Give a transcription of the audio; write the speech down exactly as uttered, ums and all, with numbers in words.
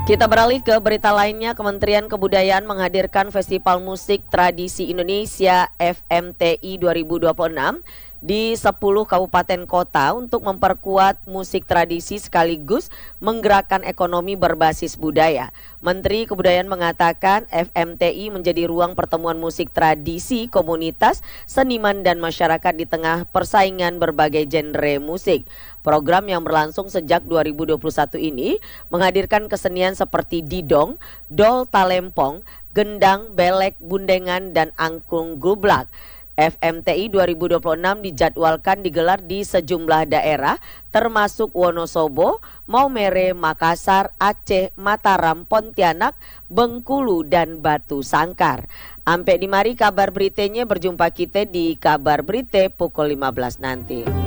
Kita beralih ke berita lainnya. Kementerian Kebudayaan menghadirkan Festival Musik Tradisi Indonesia F M T I dua ribu dua puluh enam di sepuluh kabupaten kota untuk memperkuat musik tradisi sekaligus menggerakkan ekonomi berbasis budaya. Menteri Kebudayaan mengatakan F M T I menjadi ruang pertemuan musik tradisi, komunitas, seniman dan masyarakat di tengah persaingan berbagai genre musik. Program yang berlangsung sejak dua ribu dua puluh satu ini menghadirkan kesenian seperti didong, dol talempong, gendang, belek, bundengan, dan angklung gublak. F M T I dua ribu dua puluh enam dijadwalkan digelar di sejumlah daerah termasuk Wonosobo, Maumere, Makassar, Aceh, Mataram, Pontianak, Bengkulu, dan Batu Sangkar. Ampe di mari kabar beritanya, berjumpa kita di kabar berita pukul lima belas nanti.